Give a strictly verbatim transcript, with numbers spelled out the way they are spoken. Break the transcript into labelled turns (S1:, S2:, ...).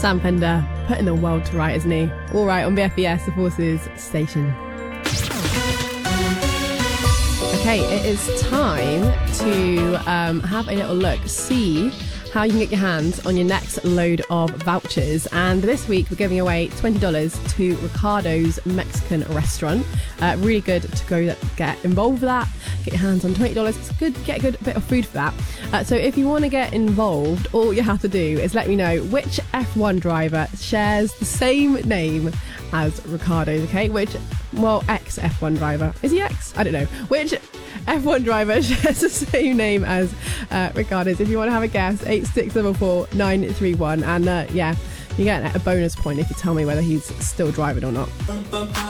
S1: Sam Pender putting the world to right, isn't he? All right, on B F B S, the Forces Station. Okay, it is time to um, have a little look, see how you can get your hands on your next load of vouchers. And this week we're giving away twenty dollars to Ricardo's Mexican restaurant. Uh, really good to go get involved with that. Get your hands on twenty dollars. It's good, get a good bit of food for that. Uh, so if you want to get involved, all you have to do is let me know which F one driver shares the same name as Ricardo's, okay? Which, well, ex F one driver. Is he ex? I don't know. Which F one driver shares the same name as uh, Ricardo's? If you want to have a guess, eight six seven four nine three one. And uh, yeah, you get a bonus point if you tell me whether he's still driving or not.